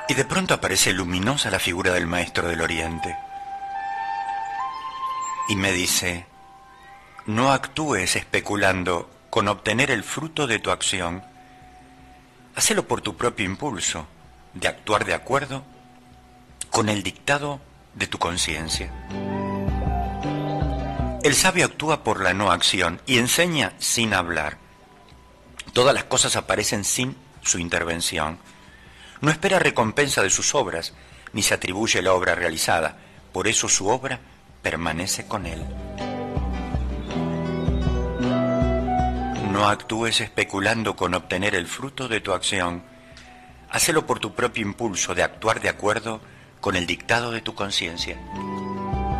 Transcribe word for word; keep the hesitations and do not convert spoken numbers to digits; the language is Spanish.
Y de pronto aparece luminosa la figura del maestro del Oriente. Y me dice, no actúes especulando con obtener el fruto de tu acción. Hacelo por tu propio impulso, de actuar de acuerdo con el dictado de tu conciencia. El sabio actúa por la no acción y enseña sin hablar. Todas las cosas aparecen sin su intervención. No espera recompensa de sus obras, ni se atribuye la obra realizada. Por eso su obra permanece con él. No actúes especulando con obtener el fruto de tu acción. Hacelo por tu propio impulso de actuar de acuerdo con el dictado de tu conciencia.